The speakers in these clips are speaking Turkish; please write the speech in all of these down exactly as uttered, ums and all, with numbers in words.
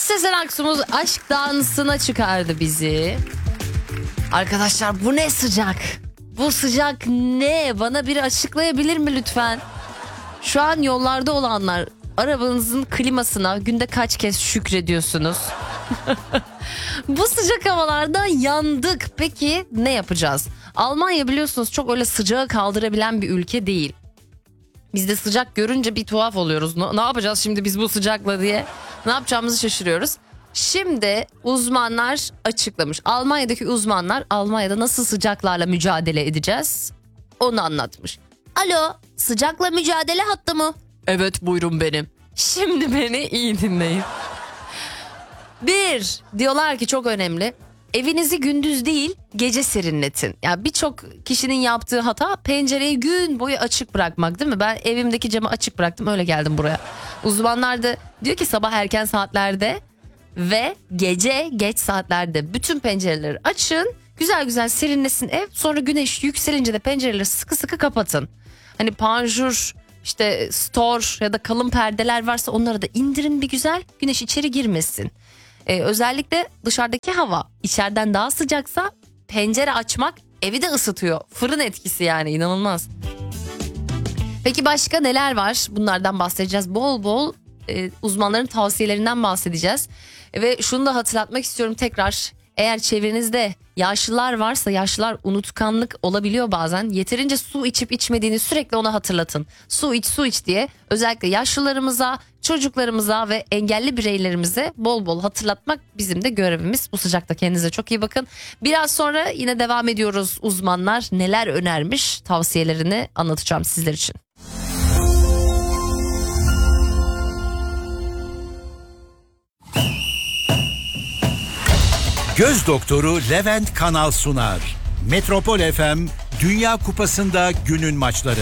Sezen Aksu'muz aşk dansına çıkardı bizi. Arkadaşlar bu ne sıcak? Bu sıcak ne? Bana biri açıklayabilir mi lütfen? Şu an yollarda olanlar, arabanızın klimasına günde kaç kez şükrediyorsunuz? Bu sıcak havalarda yandık. Peki ne yapacağız? Almanya biliyorsunuz çok öyle sıcağı kaldırabilen bir ülke değil. Biz de sıcak görünce bir tuhaf oluyoruz. Ne, ne yapacağız şimdi biz bu sıcakla diye? Ne yapacağımızı şaşırıyoruz. Şimdi uzmanlar açıklamış. Almanya'daki uzmanlar Almanya'da nasıl sıcaklarla mücadele edeceğiz onu anlatmış. Alo, sıcakla mücadele hattı mı? Evet, buyurun benim. Şimdi beni iyi dinleyin. Bir, diyorlar ki çok önemli. Evinizi gündüz değil gece serinletin. Ya yani birçok kişinin yaptığı hata pencereyi gün boyu açık bırakmak, değil mi? Ben evimdeki camı açık bıraktım, öyle geldim buraya. Uzmanlar da diyor ki sabah erken saatlerde ve gece geç saatlerde bütün pencereleri açın. Güzel güzel serinlesin ev. Sonra güneş yükselince de pencereleri sıkı sıkı kapatın. Hani panjur, işte stor ya da kalın perdeler varsa onları da indirin bir güzel. Güneş içeri girmesin. Ee, özellikle dışarıdaki hava içeriden daha sıcaksa pencere açmak evi de ısıtıyor. Fırın etkisi yani, inanılmaz. Peki başka neler var? Bunlardan bahsedeceğiz. Bol bol e, uzmanların tavsiyelerinden bahsedeceğiz. E, ve şunu da hatırlatmak istiyorum tekrar. Eğer çevrenizde yaşlılar varsa, yaşlılar unutkanlık olabiliyor bazen. Yeterince su içip içmediğini sürekli ona hatırlatın. Su iç, su iç diye özellikle yaşlılarımıza, çocuklarımıza ve engelli bireylerimize bol bol hatırlatmak bizim de görevimiz. Bu sıcakta kendinize çok iyi bakın. Biraz sonra yine devam ediyoruz. Uzmanlar neler önermiş, tavsiyelerini anlatacağım sizler için. Göz doktoru Levent Kanal sunar. Metropol F M Dünya Kupası'nda günün maçları.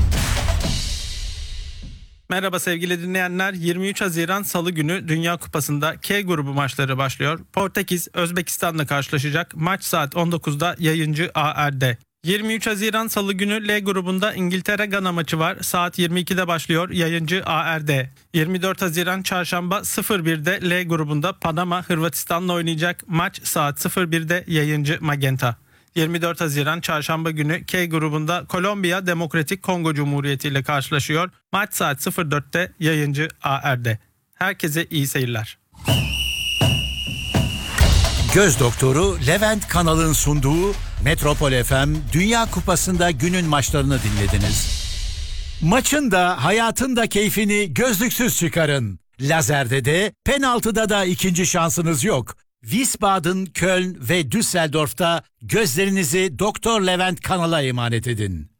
Merhaba sevgili dinleyenler. yirmi üç Haziran Salı günü Dünya Kupası'nda K grubu maçları başlıyor. Portekiz Özbekistan'la karşılaşacak. Maç saat on dokuzda yayıncı A R'de. yirmi üç Haziran Salı günü L grubunda İngiltere-Gana maçı var. Saat yirmi ikide başlıyor. Yayıncı A R'de. yirmi dört Haziran Çarşamba sıfır birde L grubunda Panama Hırvatistan'la oynayacak. Maç saat sıfır birde. Yayıncı Magenta. yirmi dört Haziran Çarşamba günü K grubunda Kolombiya Demokratik Kongo Cumhuriyeti ile karşılaşıyor. Maç saat sıfır dörtte. Yayıncı A R'de. Herkese iyi seyirler. Göz doktoru Levent Kanal'ın sunduğu Metropol F M Dünya Kupası'nda günün maçlarını dinlediniz. Maçın da hayatın da keyfini gözlüksüz çıkarın. Lazerde de penaltıda da ikinci şansınız yok. Wiesbaden, Köln ve Düsseldorf'ta gözlerinizi Doktor Levent Kanal'a emanet edin.